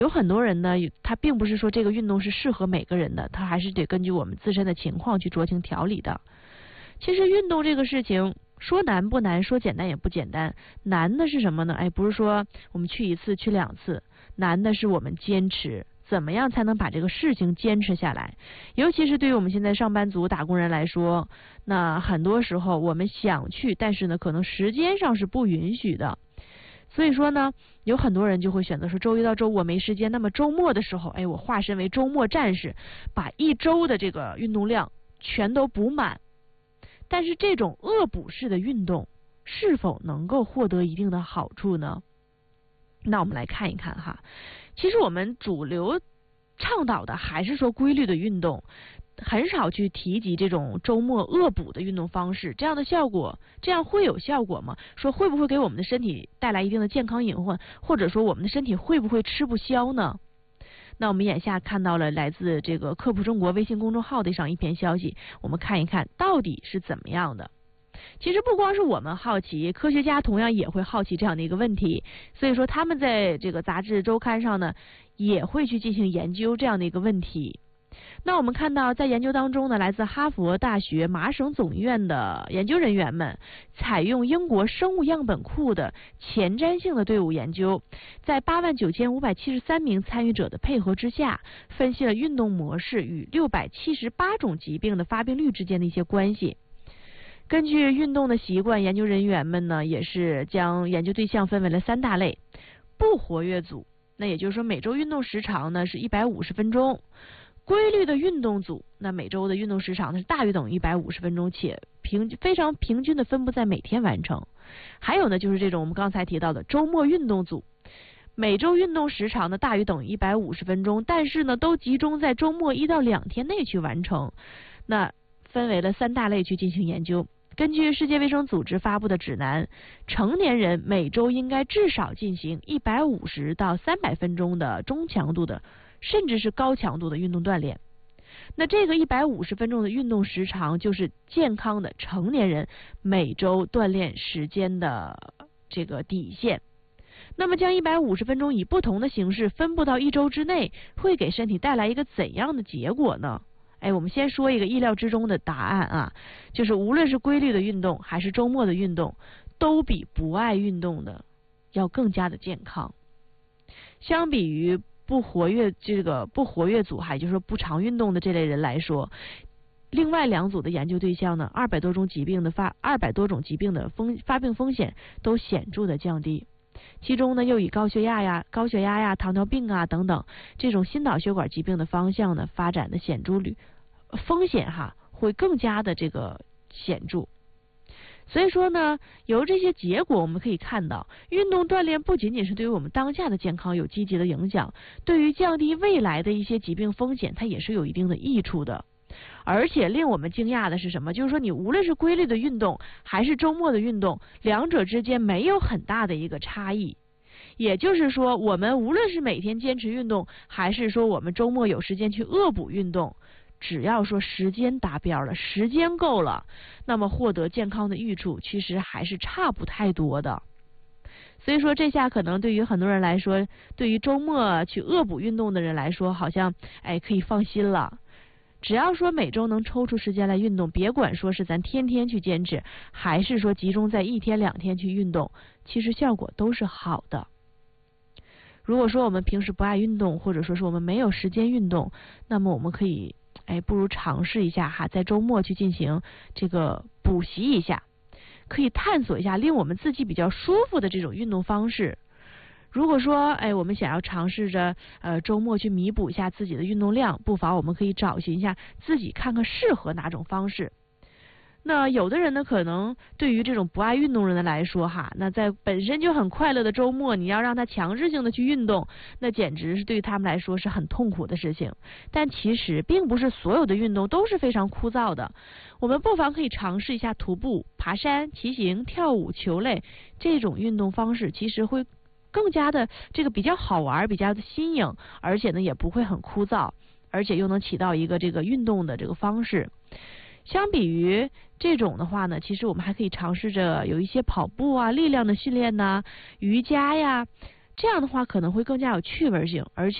有很多人呢，他并不是说这个运动是适合每个人的，他还是得根据我们自身的情况去酌情调理的。其实运动这个事情说难不难，说简单也不简单。难的是什么呢？不是说我们去1次去2次，难的是我们坚持。怎么样才能把这个事情坚持下来？尤其是对于我们现在上班族、打工人来说，那很多时候我们想去，但是呢，可能时间上是不允许的。所以说呢，有很多人就会选择说周一到周五我没时间，那么周末的时候，我化身为周末战士，把1周的这个运动量全都补满。但是这种恶补式的运动是否能够获得一定的好处呢？那我们来看一看哈。其实我们主流倡导的还是说规律的运动，很少去提及这种周末恶补的运动方式。这样的效果，这样会有效果吗？说会不会给我们的身体带来一定的健康隐患，或者说我们的身体会不会吃不消呢？那我们眼下看到了来自这个科普中国微信公众号的上一篇消息，我们看一看到底是怎么样的。其实不光是我们好奇，科学家同样也会好奇这样的一个问题，所以说他们在这个杂志周刊上呢，也会去进行研究这样的一个问题。那我们看到在研究当中呢，来自哈佛大学、麻省总医院的研究人员们采用英国生物样本库的前瞻性的队伍研究，在89573名参与者的配合之下，分析了运动模式与678种疾病的发病率之间的一些关系。根据运动的习惯，研究人员们呢也是将研究对象分为了3大类：不活跃组，那也就是说每周运动时长呢是150分钟；规律的运动组，那每周的运动时长呢是大于等于150分钟，且非常平均的分布在每天完成。还有呢就是这种我们刚才提到的周末运动组，每周运动时长呢大于等于150分钟，但是呢都集中在周末1到2天内去完成。那分为了3大类去进行研究。根据世界卫生组织发布的指南，成年人每周应该至少进行150到300分钟的中强度的，甚至是高强度的运动锻炼。那这个150分钟的运动时长，就是健康的成年人每周锻炼时间的这个底线。那么将150分钟以不同的形式分布到1周之内，会给身体带来一个怎样的结果呢？我们先说一个意料之中的答案啊，就是无论是规律的运动还是周末的运动，都比不爱运动的要更加的健康。相比于不活跃组，也就是说不常运动的这类人来说，另外2组的研究对象呢，200多种疾病的发病风险都显著的降低。其中呢，又以高血压呀、糖尿病啊等等这种心脑血管疾病的方向呢发展的风险会更加的这个显著。所以说呢，由这些结果我们可以看到，运动锻炼不仅仅是对于我们当下的健康有积极的影响，对于降低未来的一些疾病风险，它也是有一定的益处的。而且令我们惊讶的是什么？就是说你无论是规律的运动还是周末的运动，两者之间没有很大的一个差异。也就是说，我们无论是每天坚持运动，还是说我们周末有时间去恶补运动，只要说时间达标了，时间够了，那么获得健康的益处其实还是差不太多的。所以说这下可能对于很多人来说，对于周末去恶补运动的人来说，好像可以放心了。只要说每周能抽出时间来运动，别管说是咱天天去坚持，还是说集中在1天2天去运动，其实效果都是好的。如果说我们平时不爱运动，或者说是我们没有时间运动，那么我们可以不如尝试一下在周末去进行这个补习一下，可以探索一下令我们自己比较舒服的这种运动方式。如果说我们想要尝试着周末去弥补一下自己的运动量，不妨我们可以找寻一下自己看看适合哪种方式。那有的人呢，可能对于这种不爱运动人来说那在本身就很快乐的周末，你要让他强制性的去运动，那简直是对于他们来说是很痛苦的事情。但其实并不是所有的运动都是非常枯燥的，我们不妨可以尝试一下徒步、爬山、骑行、跳舞、球类这种运动方式，其实会更加的这个比较好玩，比较的新颖，而且呢也不会很枯燥，而且又能起到一个这个运动的这个方式。相比于这种的话呢，其实我们还可以尝试着有一些跑步啊、力量的训练呐、瑜伽呀这样的话可能会更加有趣味性，而且